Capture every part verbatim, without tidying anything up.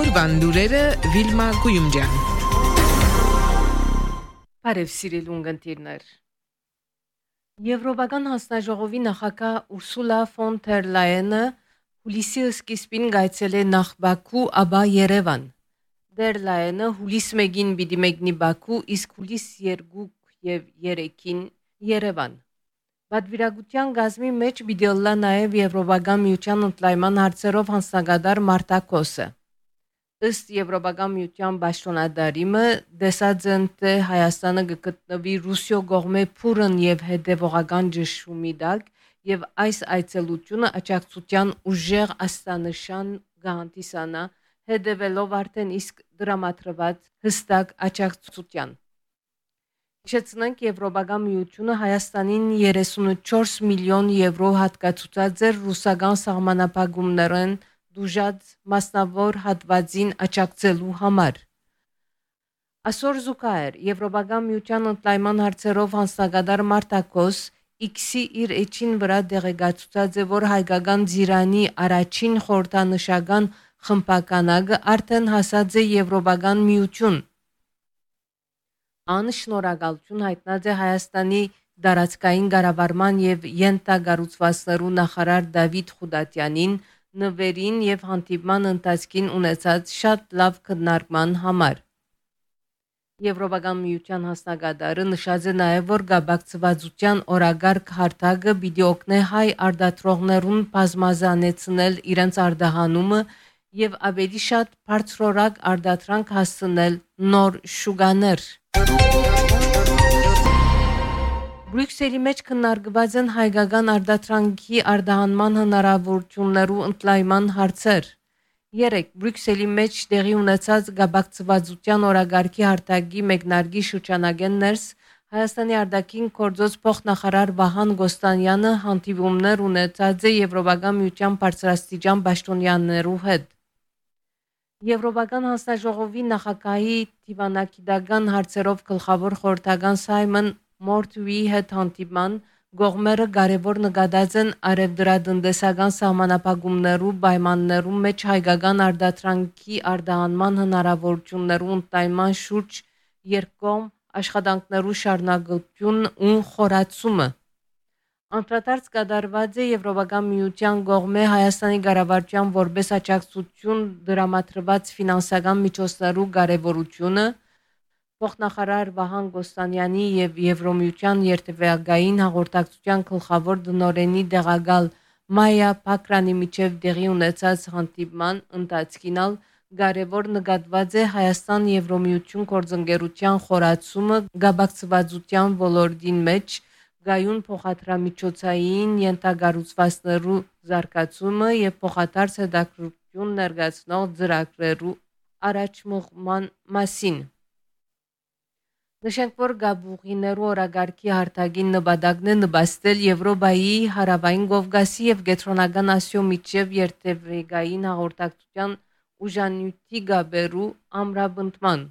Օրվան լուրերը Վիլմա Գույումջյան։ Բարև սիրելի ունգընտիրներ։ Եվրոպական հանձնաժողովի նախագահ Ուրսուլա ֆոն դեր Լայենը հուլիսի սկիզբին գայցել է նախ Բաքու, ապա Երևան։ Դեր Լայենը հուլիս մեկին պիտի մեկնի Բաքու, իսկ հուլիս երկու եւ երեքին Երևան։ Բադվիրագության գազմի մեջ պիտի ըլլա նաև Եվրոպական միության ընդլայնման հարցերով հանձնագետար Մարտակոսը։ Ըստ Եվրոպական միության պաշտոնատարիմը դեսած են թե Հայաստանը գտնվի Ռուսիո կողմէ փուրն եւ հետեւողական ճշումի տակ եւ այս այցելությունը աջակցության ուժեղ աստանշան գանտիսանա հետևելով արդեն իսկ դրամատրված հստակ աջակցության։ Հիշեցնենք Եվրոպական միությունը Հայաստանին երեսունչորս միլիոն եվրո հատկացուցած էր ռուսական սահմանափակումներն դուժած մասնավոր հատվածին աջակցելու համար։ Այսօր զուգահեռ Եվրոպական միության ընդլայնման հարցերով հանձնագետար Մարտակոս X-ի իր էջին վրա դեղեկացուցած է, որ հայկական Ձիրանի առաջին խորհրդանշական խմբականակը արդեն հասած է Եվրոպական միություն։ Անշնորհակալություն հայտնած է Հայաստանի դարածքային կառավարման եւ յենթագառուցվածքներու նախարար Դավիթ Խուդատյանին նվերին եւ հանդիպման ընթացքին ունեցած շատ լավ քննարկման համար։ Եվրոպական միության հանձնագետարը նշած է նաեւ, որ գաբակցվածության օրագարկ հարթակը պիտի օգնի հայ արտադրողներուն բազմազանեցնել իրենց արտահանումը եւ ավելի շատ բարձրորակ արտադրանք հասցնել նոր շուկաներ։ Բրյուսելի մեջ քննարկված են հայկական արտադրանքի արտահանման հնարավորություններու ընդլայնման հարցեր։ Երեք Բրյուսելի մեջ տեղի ունեցած գաբակցվածության օրագարկի հարթակի մեկնարկի շրջանագեն ներս Հայաստանի արտաքին գործոց փոխնախարար Վահան Գոստանյանը հանդիպումներ ունեցած է Եվրոպական միության բարձրաստիճան պաշտոնյաներու հետ։ Եվրոպական հանձնաժողովի նախագահի դիվանագիտական հարցերով գլխավոր խորհրդական Սայմոն Մորթուի հետ հանդիպման գողմերը կարևոր նկատած են արևդրատնտեսական սահմանափակումներու պայմաններու մեջ հայկական արտադրանքի արտահանման հնարավորություններու ընդլայնման շուրջ երկկողմ աշխատանքներու շարունակություն ու խորացումը։ Անդրադարձ կատարված է Եվրոպական միության կողմէ Հայաստանի կառավարության որպես աջակցություն դրամատրված ֆինանսական միջոցներու կարևորությունը, փոխնախարար Վահան Գոստանյանի եւ Եվրոմիության երթևեկային հաղորդակցության գլխավոր դնորենի տեղակալ Մայա Փակրանի միջև տեղի ունեցած հանդիպման ընթացքին կարևոր նկատված է Հայաստան Եվրոմիություն գործընկերության խորացումը գաբակցվածության ոլորտին մեջ գայուն փոխադրամիջոցային յենթագառուցվածքներու զարգացումը եւ փոխադարձ հետաքրքրություն ներկայացնող ծրագրերու առաջմղման մասին։ Նշենք, որ գաբուղիներու օրագարկի հարթակին նպատակն է նպաստել Եվրոպայի հարավային Կովկասի եւ Կենտրոնական Ասիո միջև երթևեկային հաղորդակցության ուժանյութի գաբերու ամրապնդման։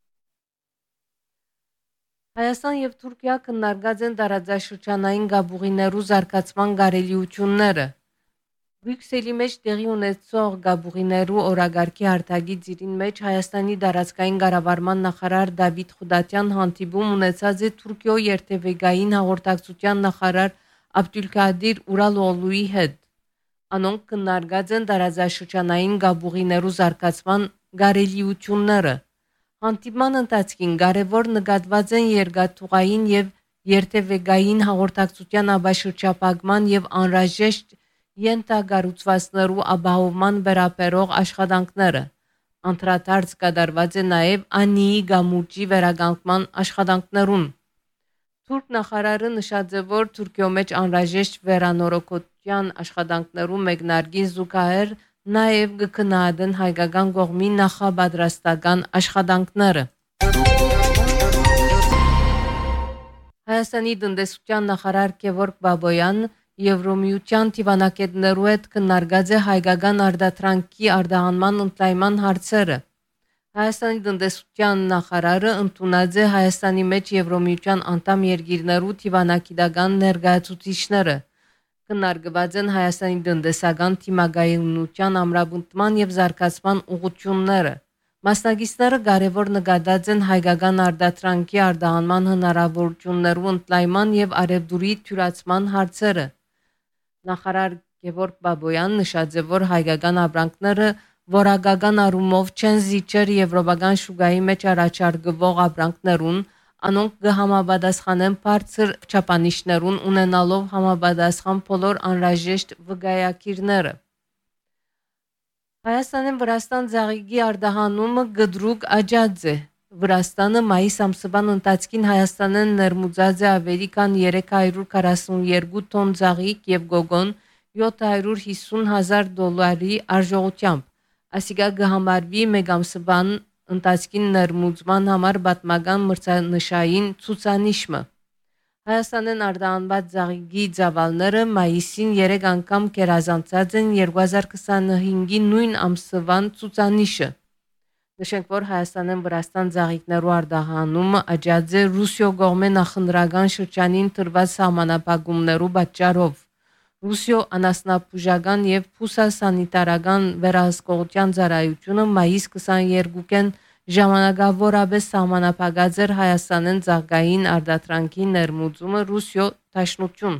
Հայաստան եւ Թուրքիա քննարկած են տարածաշրջանային գաբուղիներու զարգացման կարելիությունները։ Բրյուսելի մեջ տեղի ունեցող գաբուղիներու օրագարկի հարթակի ծիրին մեջ Հայաստանի տարածքային կառավարման նախարար Դավիթ Խուդատյան հանդիպում ունեցած է Թուրքիո երթևեկային հաղորդակցության նախարար Աբդուլկադիր Ուրալօղլուի հետ։ Անոնք քննարկած են տարածաշրջանային գաբուղիներու զարգացման կարելիությունները։ Հանդիպման ընթացքին կարևոր նկատված են երկաթուղային եւ երթևեկային հաղորդակցության աբաշրջապակման եւ անհրաժեշտ յենթագառուցվածքներու ապահովման վերաբերող աշխատանքները։ Անդրադարձ կատարված է նաեւ Անիի գամուրջի վերականգնման աշխատանքներուն։ Թուրք նախարարը նշած է, որ Թուրքիո մեջ անհրաժեշտ վերանորոգության աշխատանքներու մեկնարկին զուգահեռ նաև կքննադեն հայկական կողմի նախապատրաստական աշխատանքները։ Հայաստանի տնտեսության նախարար Գևորգ Բաբոյան Եվրոմիության դիվանագետներու հետ քննարկած է հայկական արտադրանքի արտահանման ընդլայնման հարցերը։ Հայաստանի տնտեսության նախարարը ընդունած է Հայաստանի մեջ Եվրոմիության անդամ երկիրներու դիվանագիտական ներկայացուցիչները։ Քննարկված են Հայաստանի տնտեսական թիմագայունության ամրապնդման եւ զարգացման ուղղությունները։ Մասնագետները կարևոր նկատած են հայկական արտադրանքի արտահանման հնարավորություններու ընդլայնման եւ արևդուրի թյուրացման հարցերը։ Նախարար Գևորգ Բաբոյան նշած է, որ հայկական ապրանքները որակական առումով չեն զիջեր եվրոպական շուկայի մեջ առաջարկվող ապրանքներուն, անոնք կհամապատասխանեն բարձր չափանիշներուն ունենալով համապատասխան բոլոր անհրաժեշտ վկայակիրները։ Հայաստանեն Վրաստան ծաղիկի արտահանումը գդրուկ աճած է։ Վրաստանը մայիս ամսվան ընթացքին Հայաստանեն ներմուծած է ավելի քան երեք հարյուր քառասունուերկու տոն ծաղիկ եւ գոգոն յոթ հարյուր հիսուն հազար դոլարի արժողությամբ։ Այսիկա կհամարվի մեկ ամսվան ընթացքին ներմուծման համար պատմական մրցանշային ցուցանիշը։ Հայաստանեն արտահանված ծաղիկի ծավալները մայիսին երեք անգամ գերազանցած են երկու հազար քսանհինգի նույն ամսվան ցուցանիշը։ Նշենք, որ Հայաստանեն Վրաստան ծաղիկներու արտահանումը աճած է Ռուսիո կողմէ նախընտրական շրջանին տրված սահմանափակումներու պատճառով։ Ռուսիո անասնաբուժական եւ փուսասանիտարական վերահսկողության ծառայությունը մայիս քսաներկուին ժամանակավորապես սահմանափակած էր Հայաստանեն ծաղկային արտադրանքի ներմուծումը Ռուսիո դաշնություն։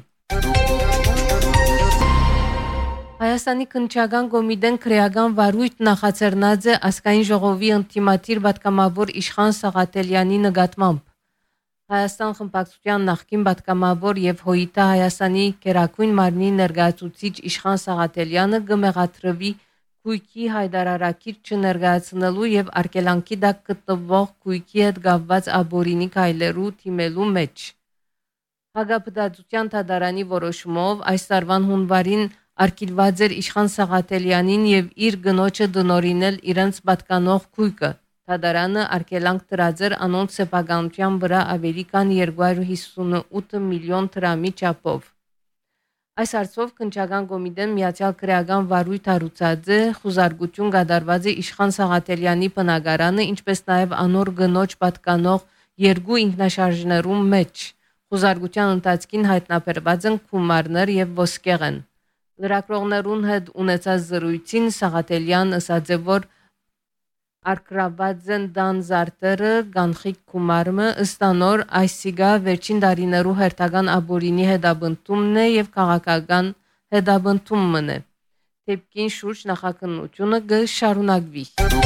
Հայաստանի քննչական կոմիտեն քրեական վարույթ նախաձեռնած է ազգային ժողովի ինտիմատիր պատգամավոր Իշխան Սաղաթելյանի նկատմամբ։ Հայաստան խմբակցության նախկին պատգամավոր եւ Հոյիտա Հայաստանի Գերագույն մարմնի ներկայացուցիչ Իշխան Սաղաթելյանը կմեղադրվի գույքի հայտարարակիր չներկայացնելու եւ արգելանքի տակ գտնվող գույքի հետ կապված աբորինի քայլերու թիմելու մեջ։ Հակապտղության դատարանի որոշումով այս տարվան հունվարին արգելված էր Իշխան Սաղաթելյանին եւ իր գնոջը դնորինել իրենց պատկանող գույքը։ Դատարանը արգելանք դրած էր անոնց սեփականության վրա ավելի քան երկու հարյուր հիսունութ միլիոն դրամի չափով։ Այս հարցով քննչական կոմիտեն միացյալ քրեական վարույթ հարուցած է, խուզարկություն կատարված է Իշխան Սաղաթելյանի բնակարանը, ինչպես նաև անոր գնոջ պատկանող երկու ինքնաշարժներու մեջ։ Խուզարկության ընթացքին հայտնաբերված են գումարներ եւ ոսկեղեն։ Լրագրողներուն հետ ունեցած զրույցին Սաղաթելյան ասաց է, որ արկրաբած են դան զարտերը գանխիկ գումարը ըստանոր այսիգա վերջին տարիներու հերթական աբորինի հետաբնտումն է եւ քաղաքական հետաբնտումն է։ Դեպքին շուրջ նախաքննությունը կշարունակվի։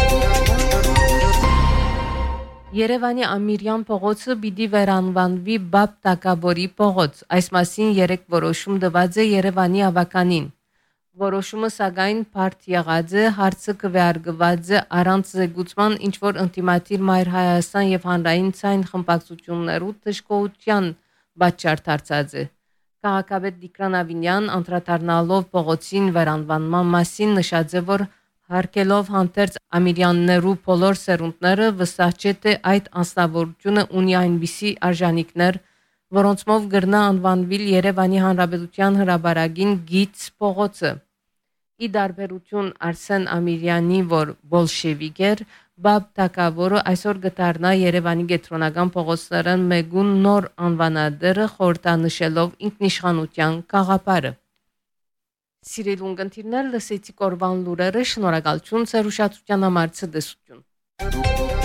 Երևանի Ամիրյան փողոցը պիտի վերանվանվի Բաբ Տակաբորի փողոց։ Այս մասին երեք որոշում տված է Երևանի ավականին։ Որոշումը սակայն բարդ եղած է, հարցը քվեարկված է առանց զեկուցման, ինչ որ ինտիմատիր Մայր Հայաստան եւ հանրային ցայն խմբակցություններու դժգոհության պատճառ դարձած է։ Քաղաքապետ Տիգրան Ավինյան անդրադառնալով փողոցին վերանվանման մասին նշած է, որ հարկելով հանդերձ ամիրյաններու բոլոր սերունդները վստահ չէ, թե այդ անձնավորությունը ունի այնպիսի արժանինքներ, որոնցմով գրնա անվանվիլ Երևանի Հանրապետության հրապարակին գից փողոցը։ Ի դարբերություն Արսեն Ամիրյանի, որ բոլշևիկ էր, Բաբ Տակաբորը այսօր գտարնա Երևանի կենտրոնական փողոցներն մեգուն նոր անվանադերը խորհրդանշելով ինքնիշխանության գաղափարը։ Սիրելի ունկնդիրներ, լսեցիք օրվան լուրերը, շնորհակալություն ձեր ուշադրության համար ցդեսություն։